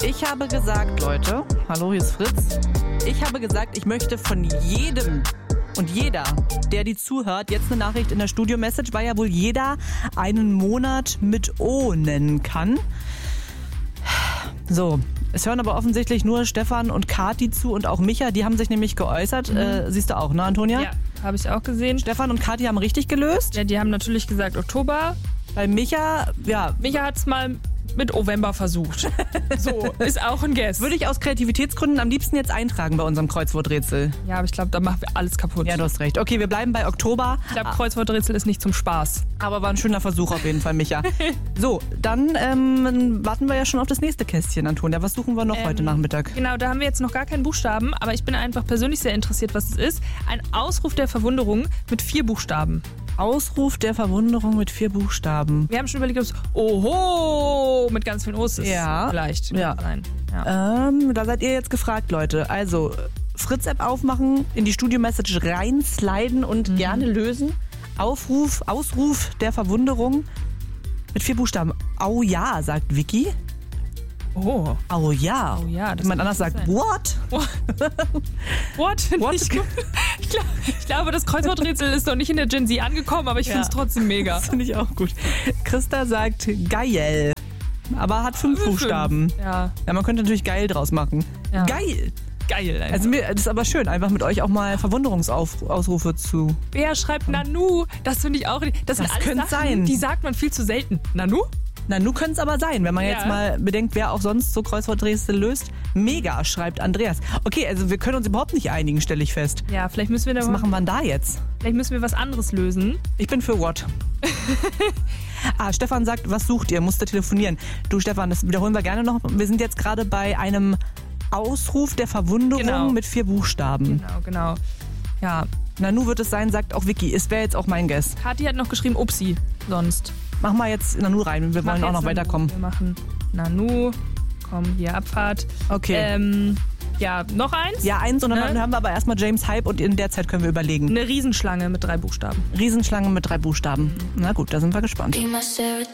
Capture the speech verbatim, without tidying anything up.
Ich habe gesagt, Leute, hallo, hier ist Fritz. Ich habe gesagt, ich möchte von jedem und jeder, der die zuhört, jetzt eine Nachricht in der Studio-Message, weil ja wohl jeder einen Monat mit O nennen kann. So, es hören aber offensichtlich nur Stefan und Kathi zu und auch Micha, die haben sich nämlich geäußert. Mhm. Äh, siehst du auch, ne, Antonia? Ja, habe ich auch gesehen. Stefan und Kathi haben richtig gelöst. Ja, die haben natürlich gesagt Oktober. Bei Micha, ja. Micha hat es mal mit November versucht. So, ist auch ein Guess. Würde ich aus Kreativitätsgründen am liebsten jetzt eintragen bei unserem Kreuzworträtsel. Ja, aber ich glaube, da machen wir alles kaputt. Ja, du hast recht. Okay, wir bleiben bei Oktober. Ich glaube, Kreuzworträtsel ist nicht zum Spaß. Aber war ein schöner Versuch auf jeden Fall, Micha. So, dann ähm, warten wir ja schon auf das nächste Kästchen, Antonia. Was suchen wir noch ähm, heute Nachmittag? Genau, da haben wir jetzt noch gar keinen Buchstaben, aber ich bin einfach persönlich sehr interessiert, was es ist. Ein Ausruf der Verwunderung mit vier Buchstaben. Ausruf der Verwunderung mit vier Buchstaben. Wir haben schon überlegt, ob es Oho mit ganz vielen O's ist. Ja. Vielleicht. Ja. Nein. Ja. Ähm, da seid ihr jetzt gefragt, Leute. Also, Fritz-App aufmachen, in die Studio-Message reinsliden und mhm. gerne lösen. Aufruf, Ausruf der Verwunderung mit vier Buchstaben. Au ja, sagt Vicky. Oh. Au ja. Oh ja. Jemand anders sagt, sein. what? What? What? What? Ich, ich, glaub, ich glaube, das Kreuzworträtsel ist noch nicht in der Gen Z angekommen, aber ich ja. finde es trotzdem mega. Das finde ich auch gut. Christa sagt geil, aber hat fünf fünf. Buchstaben. Ja. Ja, man könnte natürlich geil draus machen. Ja. Geil. Geil. Einfach. Also mir, das ist aber schön, einfach mit euch auch mal Verwunderungsausrufe zu... Wer schreibt Nanu? Das finde ich auch... Das, das könnte sein. Die sagt man viel zu selten. Nanu? Nanu könnte es aber sein, wenn man ja. jetzt mal bedenkt, wer auch sonst so Kreuzworträtsel löst. Mega, schreibt Andreas. Okay, also wir können uns überhaupt nicht einigen, stelle ich fest. Ja, vielleicht müssen wir da... Was machen wir denn da jetzt? Vielleicht müssen wir was anderes lösen. Ich bin für what? Ah, Stefan sagt, was sucht ihr? Musste telefonieren. Du, Stefan, das wiederholen wir gerne noch. Wir sind jetzt gerade bei einem Ausruf der Verwunderung genau. mit vier Buchstaben. Genau, genau. Ja. Nanu wird es sein, sagt auch Vicky. Es wäre jetzt auch mein Guess. Kathi hat noch geschrieben, Upsi, sonst. Mach mal jetzt Nanu rein, wir wollen auch noch Nanu. weiterkommen. Wir machen Nanu, komm, hier Abfahrt. Okay. Ähm, ja, noch eins? Ja, eins und dann ne? haben wir aber erstmal James Hype und in der Zeit können wir überlegen. Eine Riesenschlange mit drei Buchstaben. Riesenschlange mit drei Buchstaben. Mhm. Na gut, da sind wir gespannt.